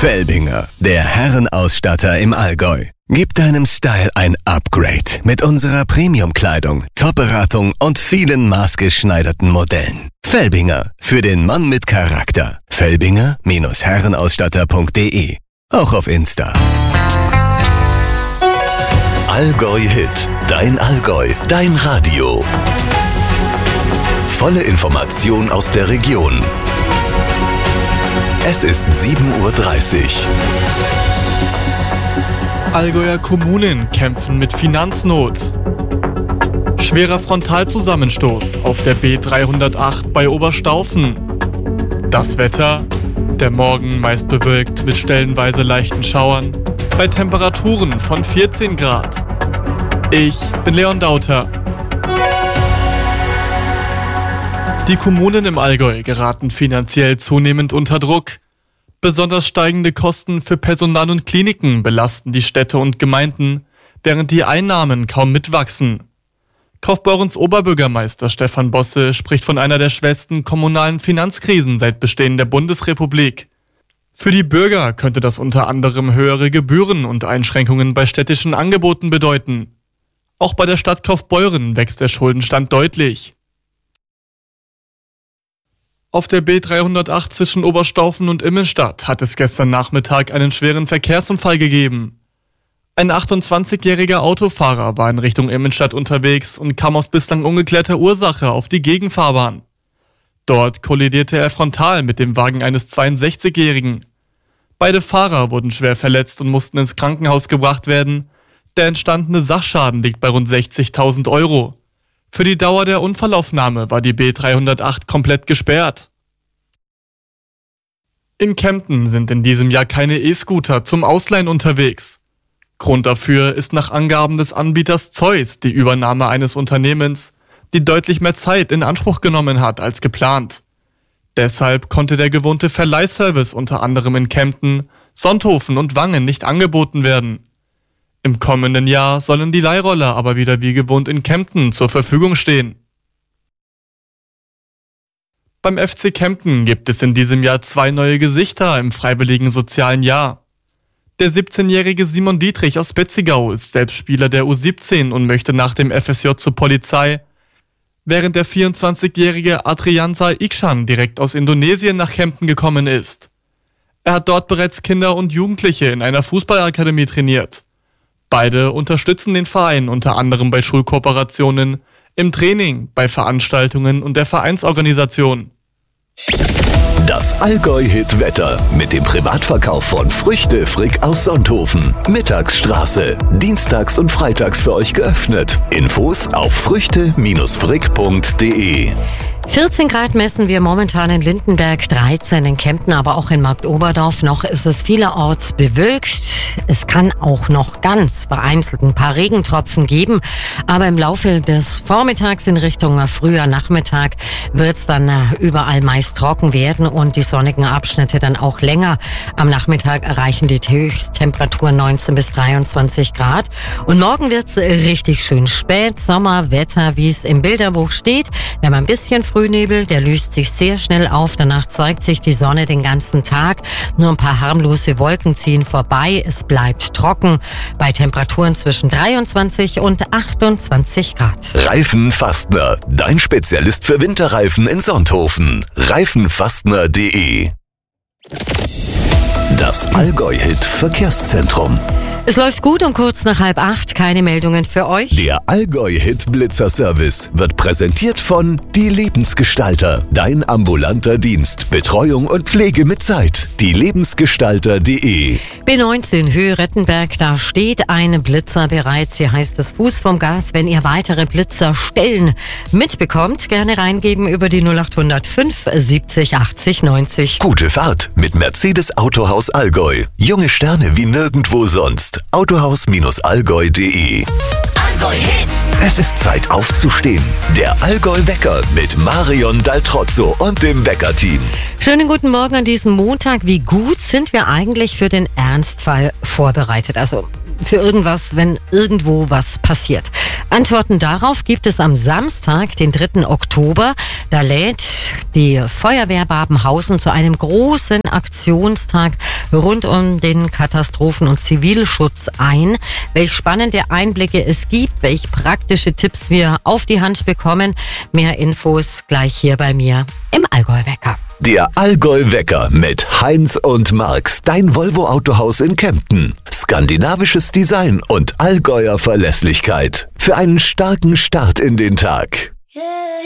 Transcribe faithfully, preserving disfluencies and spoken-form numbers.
Felbinger, der Herrenausstatter im Allgäu. Gib deinem Style ein Upgrade mit unserer Premium-Kleidung, Top-Beratung und vielen maßgeschneiderten Modellen. Felbinger, für den Mann mit Charakter. Felbinger Herrenausstatter punkt de. Auch auf Insta. Allgäu Hit, dein Allgäu, dein Radio. Volle Information aus der Region. Es ist sieben Uhr dreißig. Allgäuer Kommunen kämpfen mit Finanznot. Schwerer Frontalzusammenstoß auf der B dreihundertacht bei Oberstaufen. Das Wetter: der Morgen meist bewölkt mit stellenweise leichten Schauern, bei Temperaturen von vierzehn Grad. Ich bin Leon Dauter. Die Kommunen im Allgäu geraten finanziell zunehmend unter Druck. Besonders steigende Kosten für Personal und Kliniken belasten die Städte und Gemeinden, während die Einnahmen kaum mitwachsen. Kaufbeurens Oberbürgermeister Stefan Bosse spricht von einer der schwersten kommunalen Finanzkrisen seit Bestehen der Bundesrepublik. Für die Bürger könnte das unter anderem höhere Gebühren und Einschränkungen bei städtischen Angeboten bedeuten. Auch bei der Stadt Kaufbeuren wächst der Schuldenstand deutlich. Auf der B dreihundertacht zwischen Oberstaufen und Immenstadt hat es gestern Nachmittag einen schweren Verkehrsunfall gegeben. Ein achtundzwanzigjähriger Autofahrer war in Richtung Immenstadt unterwegs und kam aus bislang ungeklärter Ursache auf die Gegenfahrbahn. Dort kollidierte er frontal mit dem Wagen eines zweiundsechzigjährigen. Beide Fahrer wurden schwer verletzt und mussten ins Krankenhaus gebracht werden. Der entstandene Sachschaden liegt bei rund sechzigtausend Euro. Für die Dauer der Unfallaufnahme war die B dreihundertacht komplett gesperrt. In Kempten sind in diesem Jahr keine E-Scooter zum Ausleihen unterwegs. Grund dafür ist nach Angaben des Anbieters Zeus die Übernahme eines Unternehmens, die deutlich mehr Zeit in Anspruch genommen hat als geplant. Deshalb konnte der gewohnte Verleihservice unter anderem in Kempten, Sonthofen und Wangen nicht angeboten werden. Im kommenden Jahr sollen die Leihroller aber wieder wie gewohnt in Kempten zur Verfügung stehen. Beim F C Kempten gibt es in diesem Jahr zwei neue Gesichter im freiwilligen sozialen Jahr. Der siebzehnjährige Simon Dietrich aus Betzigau ist selbst Spieler der U siebzehn und möchte nach dem F S J zur Polizei, während der vierundzwanzigjährige Adriansa Iksan direkt aus Indonesien nach Kempten gekommen ist. Er hat dort bereits Kinder und Jugendliche in einer Fußballakademie trainiert. Beide unterstützen den Verein unter anderem bei Schulkooperationen, im Training, bei Veranstaltungen und der Vereinsorganisation. Das Allgäu-Hit-Wetter mit dem Privatverkauf von Früchte Frick aus Sonthofen. Mittagsstraße. Dienstags und freitags für euch geöffnet. Infos auf früchte frick punkt de. vierzehn Grad messen wir momentan in Lindenberg, dreizehn in Kempten, aber auch in Marktoberdorf. Noch ist es vielerorts bewölkt. Es kann auch noch ganz vereinzelt ein paar Regentropfen geben. Aber im Laufe des Vormittags in Richtung früher Nachmittag wird es dann überall meist trocken werden und die sonnigen Abschnitte dann auch länger. Am Nachmittag erreichen die Höchsttemperaturen neunzehn bis dreiundzwanzig Grad. Und morgen wird es richtig schön spät. Sommerwetter, wie es im Bilderbuch steht. Wir haben ein bisschen Frühnebel, der löst sich sehr schnell auf. Danach zeigt sich die Sonne den ganzen Tag. Nur ein paar harmlose Wolken ziehen vorbei. Es bleibt trocken bei Temperaturen zwischen dreiundzwanzig und achtundzwanzig Grad. Reifenfastner, dein Spezialist für Winterreifen in Sonthofen. reifenfastner punkt de. Das Allgäu-Hit-Verkehrszentrum. Es läuft gut um kurz nach halb acht. Keine Meldungen für euch. Der Allgäu-Hit-Blitzer-Service wird präsentiert von Die Lebensgestalter. Dein ambulanter Dienst. Betreuung und Pflege mit Zeit. die lebensgestalter punkt de. B neunzehn Höhe Rettenberg, da steht ein Blitzer bereits. Hier heißt es Fuß vom Gas. Wenn ihr weitere Blitzerstellen mitbekommt, gerne reingeben über die null acht null null fünf siebzig achtzig neunzig. Gute Fahrt mit Mercedes Autohaus Allgäu. Junge Sterne wie nirgendwo sonst. autohaus allgäu punkt de. Allgäu Hit. Es ist Zeit aufzustehen. Der Allgäu-Wecker mit Marion Daltrozzo und dem Wecker-Team. Schönen guten Morgen an diesem Montag. Wie gut sind wir eigentlich für den Ernstfall vorbereitet? Also für irgendwas, wenn irgendwo was passiert. Antworten darauf gibt es am Samstag, den dritten Oktober. Da lädt die Feuerwehr Babenhausen zu einem großen Aktionstag rund um den Katastrophen- und Zivilschutz ein. Welch spannende Einblicke es gibt, welch praktische Tipps wir auf die Hand bekommen. Mehr Infos gleich hier bei mir im Allgäu-Wecker. Der Allgäu-Wecker mit Heinz und Marx, dein Volvo-Autohaus in Kempten. Skandinavisches Design und Allgäuer Verlässlichkeit. Für einen starken Start in den Tag.